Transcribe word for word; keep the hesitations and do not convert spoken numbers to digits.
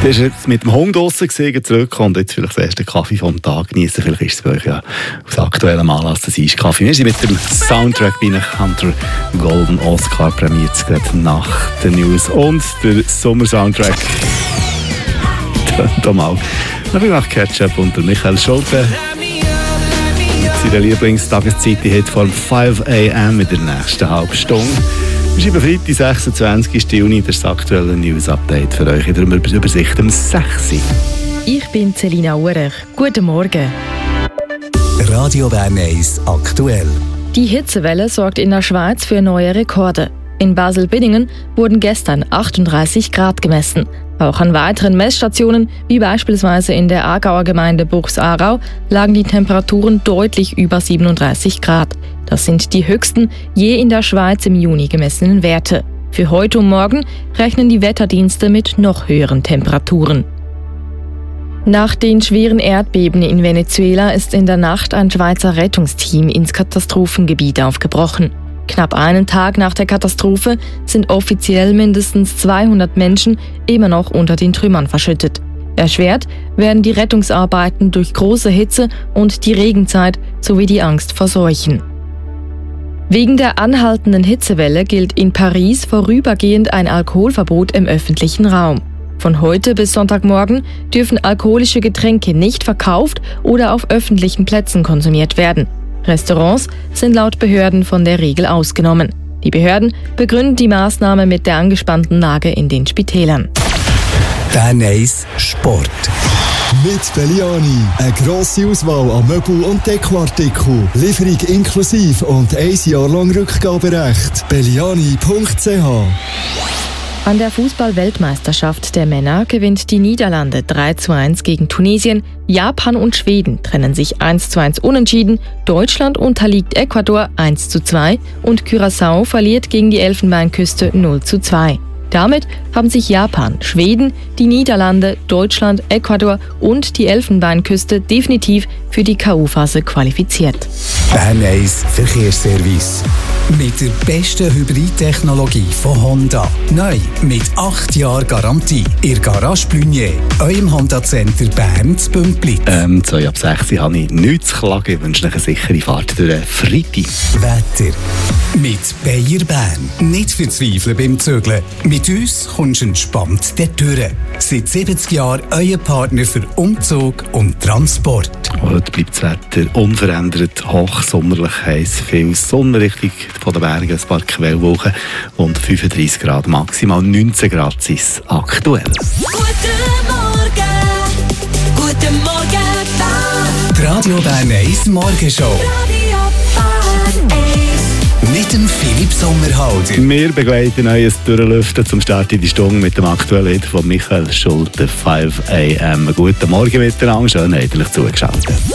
Du warst jetzt mit dem Hund draussen gesehen, zurückgekommen und jetzt vielleicht den ersten Kaffee vom Tag genießen. Vielleicht ist es bei euch ja aus aktuellem Anlass das Eiskaffee. Wir sind mit dem Soundtrack bei einem Hunter Golden Oscar prämiert gerade nach den News. Und der Sommer-Soundtrack da mal. Dann bin ich nach Ketchup und der Michael Schulte. Seine Lieblingstageszeit hat vor fünf a m in der nächsten halben Stunde. Wir schreiben Freitag, sechsundzwanzigsten Juni, das aktuelle News-Update für euch in der Übersicht um sechs Uhr. Ich bin Selina Urech. Guten Morgen. Radio Bern eins aktuell. Die Hitzewelle sorgt in der Schweiz für neue Rekorde. In Basel-Biddingen wurden gestern achtunddreißig Grad gemessen. Auch an weiteren Messstationen, wie beispielsweise in der Aargauer Gemeinde Buchs-Aarau, lagen die Temperaturen deutlich über siebenunddreißig Grad. Das sind die höchsten je in der Schweiz im Juni gemessenen Werte. Für heute und morgen rechnen die Wetterdienste mit noch höheren Temperaturen. Nach den schweren Erdbeben in Venezuela ist in der Nacht ein Schweizer Rettungsteam ins Katastrophengebiet aufgebrochen. Knapp einen Tag nach der Katastrophe sind offiziell mindestens zweihundert Menschen immer noch unter den Trümmern verschüttet. Erschwert werden die Rettungsarbeiten durch große Hitze und die Regenzeit sowie die Angst vor Seuchen. Wegen der anhaltenden Hitzewelle gilt in Paris vorübergehend ein Alkoholverbot im öffentlichen Raum. Von heute bis Sonntagmorgen dürfen alkoholische Getränke nicht verkauft oder auf öffentlichen Plätzen konsumiert werden. Restaurants sind laut Behörden von der Regel ausgenommen. Die Behörden begründen die Maßnahme mit der angespannten Lage in den Spitälern. Bern eins Sport. Mit Belliani. Eine grosse Auswahl an Möbel- und Dekoartikeln. Lieferung inklusive und ein Jahr lang Rückgaberecht. belliani punkt c h. An der Fußball-Weltmeisterschaft der Männer gewinnt die Niederlande drei zu eins gegen Tunesien. Japan und Schweden trennen sich eins zu eins unentschieden. Deutschland unterliegt Ecuador eins zu zwei und Curaçao verliert gegen die Elfenbeinküste null zu zwei. Damit haben sich Japan, Schweden, die Niederlande, Deutschland, Ecuador und die Elfenbeinküste definitiv für die K O-Phase qualifiziert. Bern eins Verkehrsservice. Mit der besten Hybridtechnologie von Honda. Neu mit acht Jahren Garantie. Ihr Garage Blunier, eurem Honda-Center Bern zu Bümpliz. Ähm, zwei ab sechs habe ich nichts zu klagen. Ich wünsche euch eine sichere Fahrt durch den Freitag. Wetter. Mit Bayer Bern. Nicht verzweifeln beim Zügeln. Mit uns kommst du entspannt dorthin. Seit siebzig Jahren euer Partner für Umzug und Transport. Heute bleibt das Wetter unverändert, hochsommerlich heiß, viel Sonnenrichtung von den Bergen, ein paar Quellwolken und fünfunddreißig Grad, maximal neunzehn Grad sind es aktuell. Guten Morgen, guten Morgen, Bern. Die Radio Bern eins Morgenshow. Radio Bern eins. Mit dem Philipp Sommerhalder. Wir begleiten euch Durchlüften zum Start in die Stunde mit dem aktuellen Lied von Michael Schulte, fünf a m. Guten Morgen miteinander, schön, habt ihr euch zugeschaltet.